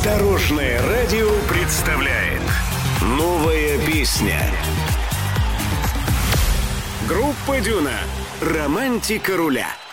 Дорожное радио представляет новая песня. Группа Дюна. Романтика руля.